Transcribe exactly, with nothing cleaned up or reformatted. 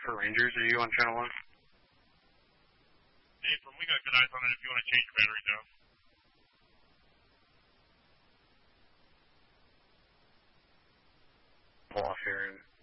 for Rangers. Are you on channel one? April, we got good eyes on it if you want to change your battery down. Pull off here and